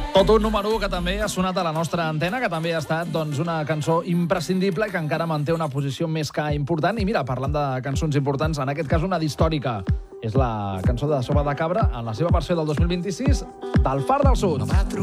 Tot un número 1 que també ha sonat a la nostra antena, que també ha estat una cançó imprescindible i que encara manté una posició més que important. I mira, parlant de cançons importants, en aquest cas una d'històrica. És la cançó de Sopa de Cabra, en la seva versió del 2026, del Far del Sud.